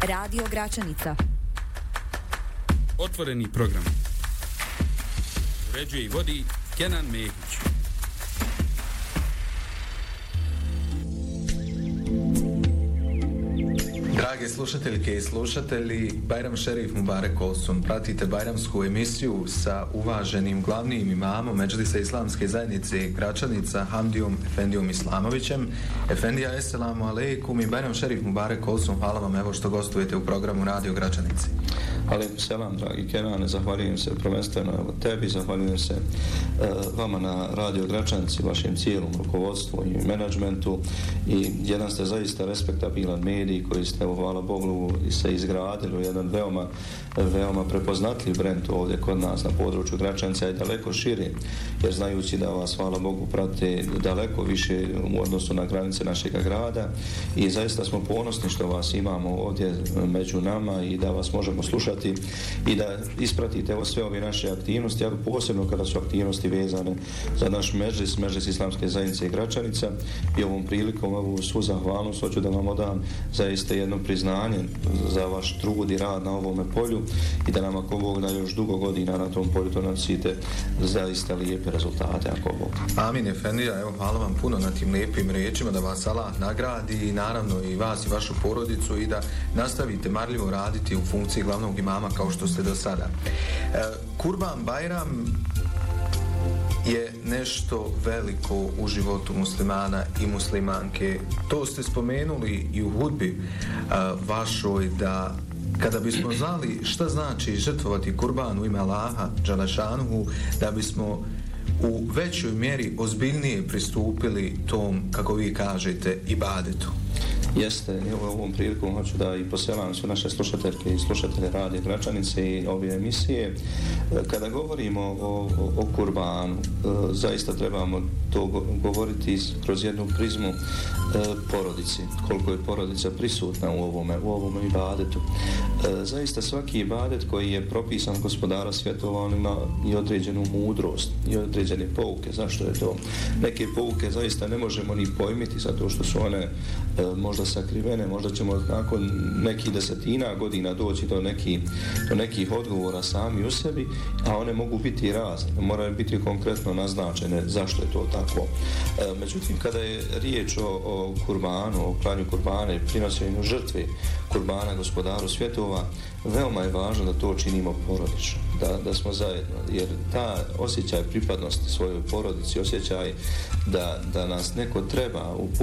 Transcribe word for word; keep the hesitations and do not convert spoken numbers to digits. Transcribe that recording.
Radio Gračanica. Otvoreni program. Uređuje i vodi Kenan Mehić. Drage slušateljke i slušatelji, Bajram Šerif Mubarek Olsun. Pratite bajramsku emisiju sa uvaženim glavnim imamom Medžlisa Islamske zajednice Gračanica Hamdijom Efendijom Islamovićem. Efendija, eselamu alejkum i Bajram Šerif Mubarek Olsun. Hvala vam evo što gostujete u programu Radio Gračanici. Alejkum selam, dragi Kenane, zahvaljujem se prvenstveno evo tebi, zahvaljujem se uh, vama na Radio Gračanici, vašem cijelom rukovodstvu i menadžmentu, i jedan ste zaista respektabilan medij koji ste, evo, hvala Bogu, se izgradili u jedan veoma, veoma prepoznatljiv brend ovdje kod nas na području Gračanica i daleko širi, jer znajući da vas, hvala Bogu, prate daleko više u odnosu na granice našeg grada, i zaista smo ponosni što vas imamo ovdje među nama i da vas možemo slušati i da ispratite evo sve ove naše aktivnosti, ali posebno kada su aktivnosti vezane za naš Medžlis, Medžlis Islamske zajednice i Gračanica, i ovom prilikom ovu svu zahvalnost hoću da vam odam zaista jedno priznanje za vaš trud i rad na ovome polju i da nam, ako Bog da, još dugo godina na tom polju to nosite zaista lijepe rezultate, ako Bog. Amin, Efendija, evo, hvala vam puno na tim lijepim riječima, da vas Allah nagradi i naravno i vas i vašu porodicu, i da nastavite marljivo raditi u funkciji glavnog imama kao što ste do sada. E, Kurban Bajram je nešto veliko u životu muslimana i muslimanke. To ste spomenuli i u hudbi a, vašoj, da kada bismo znali šta znači žrtvovati kurban u ime Allaha dželešanuhu, da bismo u većoj mjeri ozbiljnije pristupili tom, kako vi kažete, ibadetu. Jeste, evo ovom prilikom hoću da i poselam su naše slušateljke i slušatelje Radio Gračanice i ove emisije. Kada govorimo o, o, o kurbanu, zaista trebamo to govoriti kroz jednu prizmu e, porodici, koliko je porodica prisutna u ovome, u ovome ibadetu. E, zaista svaki ibadet koji je propisan Gospodara svjetova, on ima i određenu mudrost i određene pouke. Zašto je to? Neke pouke zaista ne možemo ni pojmiti zato što su one e, možda sakrivene, možda ćemo nakon nekih desetina godina doći do, neki, do nekih odgovora sami u sebi, a one mogu biti razne, moraju biti konkretno naznačene zašto je to tako. E, međutim, kada je riječ o, o kurbanu, o klanju kurbana i prinošenju žrtve kurbana Gospodaru svjetova, veoma je važno da to činimo porodično, da, da smo zajedno, jer ta osjećaj pripadnosti svojoj porodici, osjećaj da, da nas neko treba u